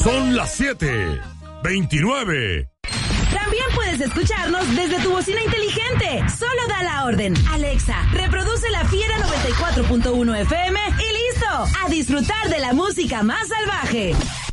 Son las 7:29. También puedes escucharnos desde tu bocina inteligente. Solo da la orden. Alexa, reproduce La Fiera 94.1 FM y listo. A disfrutar de la música más salvaje.